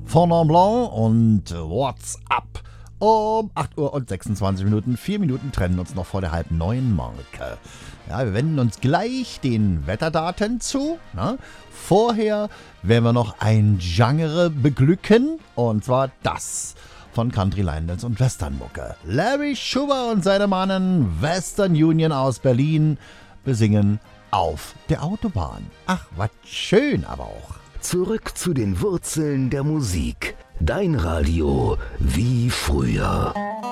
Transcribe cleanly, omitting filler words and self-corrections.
Fondant Blanc und What's Up. Um 8 Uhr und 26 Minuten. 4 Minuten trennen uns noch vor der halb neuen Marke. Ja, wir wenden uns gleich den Wetterdaten zu. Ne? Vorher werden wir noch ein Genre beglücken. Und zwar das von Country Line Dance und Westernmucke. Larry Schuber und seine Mannen Western Union aus Berlin besingen Auf der Autobahn. Ach, was schön aber auch. Zurück zu den Wurzeln der Musik. Dein Radio wie früher.